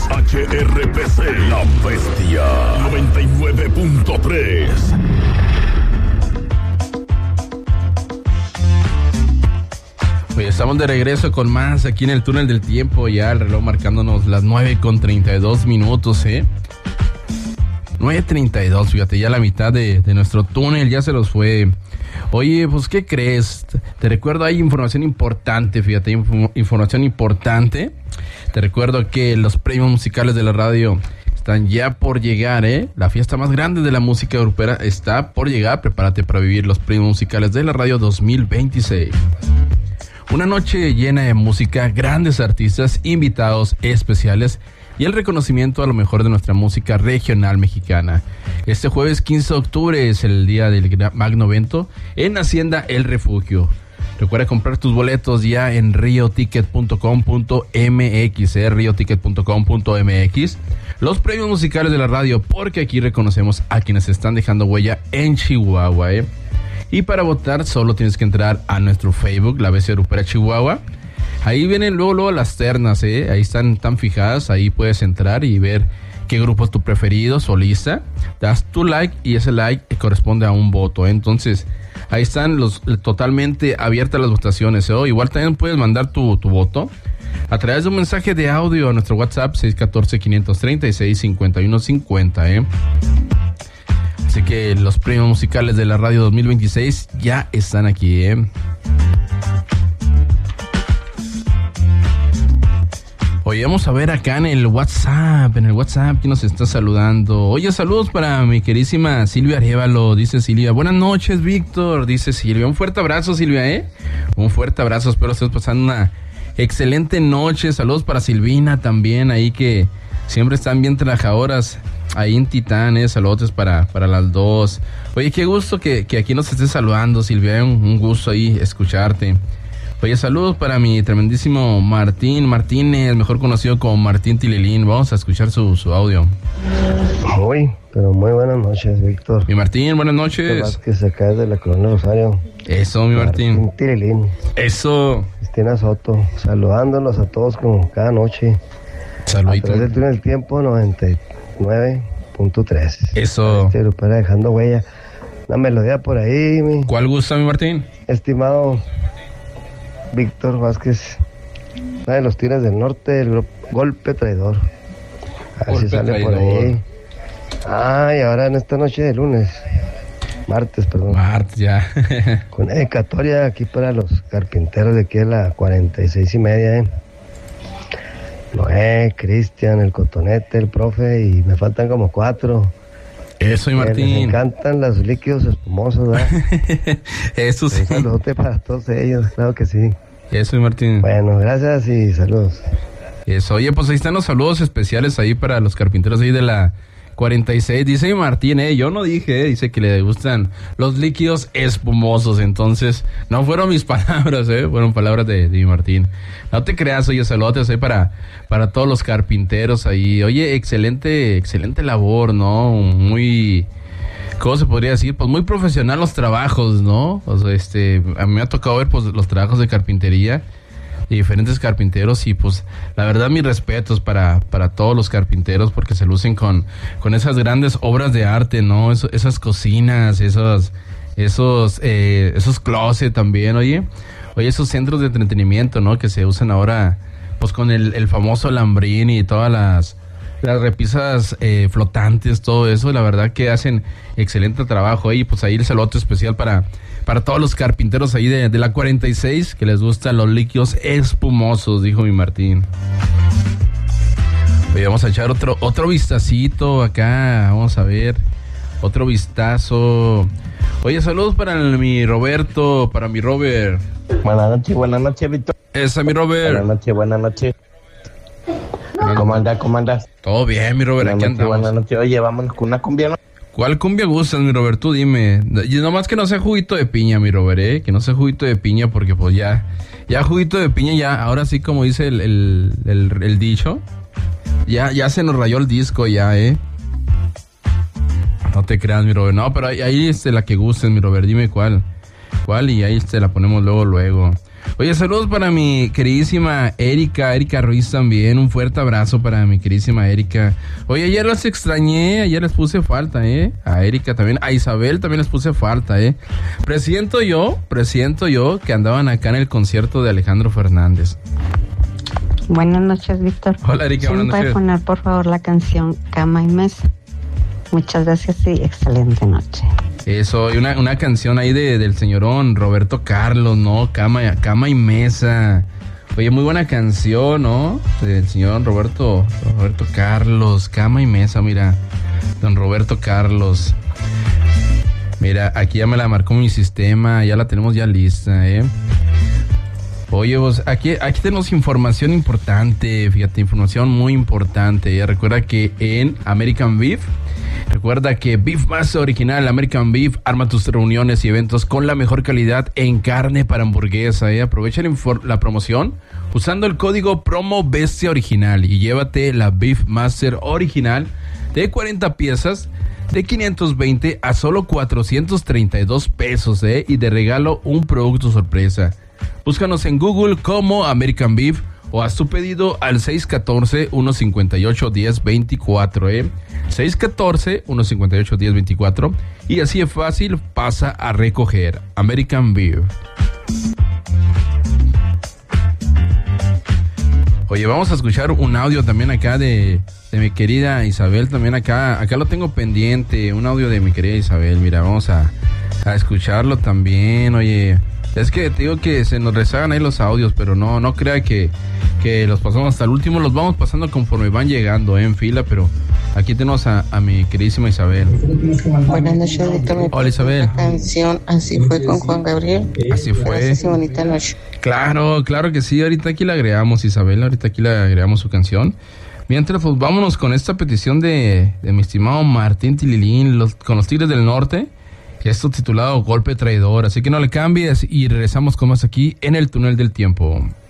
XHRPC, La Bestia 99.3. Pues estamos de regreso con más aquí en el túnel del tiempo, ya el reloj marcándonos las 9:32, 9:32, fíjate, ya la mitad de nuestro túnel ya se los fue. Oye, pues, ¿qué crees? Te recuerdo, hay información importante, fíjate, información importante. Te recuerdo que los premios musicales de la radio están ya por llegar, La fiesta más grande de la música europea está por llegar. Prepárate para vivir los premios musicales de la radio 2026. Una noche llena de música, grandes artistas, invitados especiales y el reconocimiento a lo mejor de nuestra música regional mexicana. Este jueves 15 de octubre es el día del magno evento en Hacienda El Refugio. Recuerda comprar tus boletos ya en rioticket.com.mx, rioticket.com.mx. Los premios musicales de la radio, porque aquí reconocemos a quienes están dejando huella en Chihuahua, Y para votar solo tienes que entrar a nuestro Facebook, La Bestia Grupera Chihuahua. Ahí vienen luego las ternas, ahí están fijadas, ahí puedes entrar y ver qué grupo es tu preferido, solista. Das tu like y ese like corresponde a un voto, Entonces, ahí están totalmente abiertas las votaciones, Igual también puedes mandar tu voto a través de un mensaje de audio a nuestro WhatsApp 614-536-5150, Así que los premios musicales de la radio 2026 ya están aquí, Oye, vamos a ver acá en el WhatsApp, ¿quién nos está saludando? Oye, saludos para mi queridísima Silvia Arévalo, dice Silvia. Buenas noches, Víctor, dice Silvia. Un fuerte abrazo, Silvia, Un fuerte abrazo, espero estés pasando una excelente noche. Saludos para Silvina también, ahí que siempre están bien trabajadoras. Ahí en Titán, saludos para las dos. Oye, qué gusto que aquí nos estés saludando, Silvia, un gusto ahí escucharte. Oye, saludos para mi tremendísimo Martín Martínez, mejor conocido como Martín Tililín. Vamos a escuchar su audio. Pero muy buenas noches, Víctor. Mi Martín, buenas noches. Que se cae de la Colonia Rosario. Eso, mi Martín. Martín Tililín. Eso. Cristina Soto, saludándolos a todos como cada noche. Saluditos. A través del túnel del tiempo 99.3. Eso. Grupera dejando huella. Una melodía por ahí, ¿Cuál gusta, mi Martín? Estimado Víctor Vázquez, una de los Tigres del Norte, el grupo Golpe Traidor. Así sale traidor. Por ahí. Y ahora en esta noche de martes, ya. Con dedicatoria aquí para los carpinteros de aquí de la 46:30, Noé, Cristian, el Cotonete, el profe, y me faltan como 4. Eso, y Martín. Les encantan los líquidos espumosos, ¿verdad? Eso sí. Un saludote para todos ellos, claro que sí. Eso, y Martín. Bueno, gracias y saludos. Eso, oye, pues ahí están los saludos especiales ahí para los carpinteros ahí de la 46. Dice Martín, yo no dije, dice que le gustan los líquidos espumosos. Entonces, no fueron mis palabras, fueron palabras de mi Martín. No te creas, oye, saludos ahí para todos los carpinteros ahí. Oye, excelente labor, ¿no? Muy, ¿cómo se podría decir? Pues muy profesional los trabajos, ¿no? O sea, a mí me ha tocado ver pues los trabajos de carpintería de diferentes carpinteros y pues la verdad mis respetos para todos los carpinteros porque se lucen con esas grandes obras de arte, ¿no? Esas cocinas, esos closets también, oye, esos centros de entretenimiento, ¿no? Que se usan ahora pues con el famoso alambrín y todas las repisas flotantes, todo eso, la verdad que hacen excelente trabajo, y pues ahí el saludo especial para todos los carpinteros ahí de la 46 que les gustan los líquidos espumosos, dijo mi Martín. Oye, vamos a echar otro vistacito acá, vamos a ver, otro vistazo. Oye, saludos para mi Roberto, para mi Robert. Buenas noches, Víctor. Esa, mi Robert. Buenas noches. ¿Cómo andas? Todo bien, mi Robert, aquí andamos. Buenas noches, oye, vámonos con una cumbia, ¿no? ¿Cuál cumbia gustas, mi Robert? Tú dime. Y nomás que no sea juguito de piña, mi Robert, que no sea juguito de piña, porque pues ya juguito de piña, ya, ahora sí, como dice el dicho, ya se nos rayó el disco, ya, No te creas, mi Robert. No, pero ahí la que gustes, mi Robert, dime cuál, y ahí la ponemos luego. Oye, saludos para mi queridísima Erika Ruiz también. Un fuerte abrazo para mi queridísima Erika. Oye, ayer las extrañé, ayer les puse falta, a Erika también, a Isabel también les puse falta, Presiento yo que andaban acá en el concierto de Alejandro Fernández. Buenas noches, Víctor. Hola, Erika, ¿Sí buenas me puede noches. poner, por favor, la canción Cama y Mesa? Muchas gracias y excelente noche. Eso, y una canción ahí del señorón Roberto Carlos, ¿no? Cama y Mesa. Oye, muy buena canción, ¿no? Del señor Roberto Carlos, Cama y Mesa, mira. Don Roberto Carlos. Mira, aquí ya me la marcó mi sistema, ya la tenemos ya lista, Oye, vos, aquí tenemos información importante, fíjate, información muy importante. Ya recuerda que en American Beef, Beef Master Original, American Beef, arma tus reuniones y eventos con la mejor calidad en carne para hamburguesa. Aprovecha la promoción usando el código promo Bestia Original y llévate la Beef Master Original de 40 piezas de 520 a solo 432 pesos, y de regalo un producto sorpresa. Búscanos en Google como American Beef o haz tu pedido al 614-158-1024, 614-158-1024, y así es fácil, pasa a recoger. American Beef. Oye, vamos a escuchar un audio también acá de mi querida Isabel, también acá lo tengo pendiente, un audio de mi querida Isabel. Mira, vamos a escucharlo también. Oye, es que te digo que se nos rezagan ahí los audios, pero no crea que los pasamos hasta el último, los vamos pasando conforme van llegando, en fila, pero aquí tenemos a mi queridísima Isabel. Buenas noches, Víctor. Hola, Isabel. La canción Así fue con Juan Gabriel. Así fue. Gracias y bonita noche. Claro que sí, ahorita aquí le agregamos, Isabel, su canción. Mientras, pues vámonos con esta petición de mi estimado Martín Tililín, con los Tigres del Norte. Esto titulado Golpe Traidor, así que no le cambies y regresamos con más aquí en el Túnel del Tiempo.